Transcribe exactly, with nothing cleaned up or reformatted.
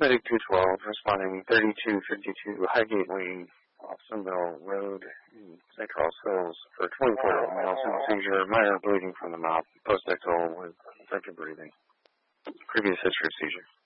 Medic two twelve, responding thirty-two fifty-two Highgate Lane, off Sunville Road in Saint Charles Hills for twenty-four miles in seizure, minor bleeding from the mouth, post-ictal with effective breathing. Previous history of seizure.